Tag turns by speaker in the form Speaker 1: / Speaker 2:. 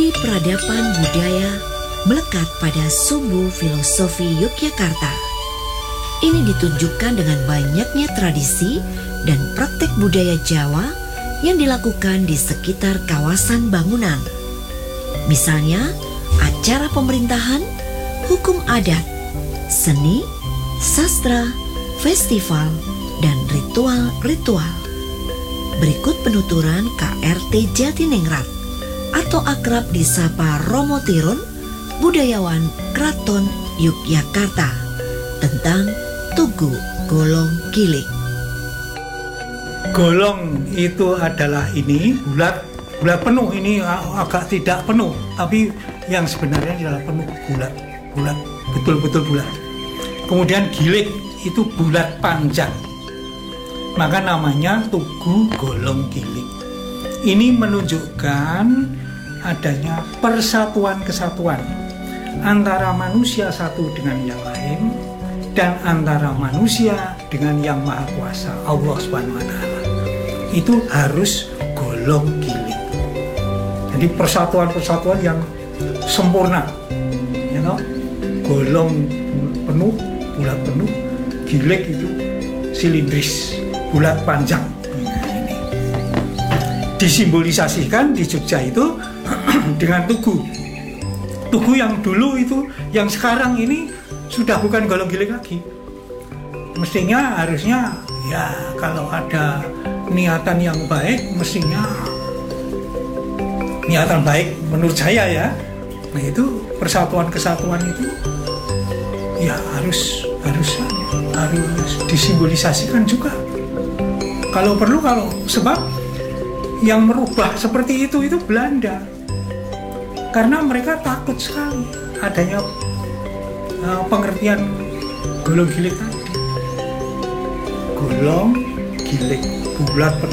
Speaker 1: Bukti peradaban budaya melekat pada sumbu filosofi Yogyakarta. Ini ditunjukkan dengan banyaknya tradisi dan praktek budaya Jawa yang dilakukan di sekitar kawasan bangunan. Misalnya, acara pemerintahan, hukum adat, seni, sastra, festival, dan ritual-ritual. Berikut penuturan KRT Jatiningrat atau akrab disapa Romo Tirun, budayawan Kraton Yogyakarta, tentang Tugu Golong Gilig.
Speaker 2: Golong itu adalah ini bulat penuh, ini agak tidak penuh, tapi yang sebenarnya adalah penuh, bulat, betul-betul bulat. Kemudian gilig itu bulat panjang, maka namanya Tugu Golong Gilig. Ini menunjukkan adanya persatuan kesatuan antara manusia satu dengan yang lain dan antara manusia dengan yang Maha Kuasa, Allah Subhanahu wa Ta'ala. Itu harus golong gilig. Jadi persatuan yang sempurna, you know? Golong penuh, bulat penuh, gilig itu silindris, bulat panjang. Nah, ini disimbolisasikan di Jogja itu dengan tugu yang dulu itu, yang sekarang ini sudah bukan golong gilig lagi. Mestinya harusnya ya kalau ada niatan yang baik, mestinya niatan baik menurut saya ya. Nah itu persatuan kesatuan itu ya harus disimbolisasikan juga. Kalau perlu, sebab yang merubah seperti itu Belanda. Karena mereka takut sekali adanya pengertian golong gilig tadi. Golong gilig, bulat penuh.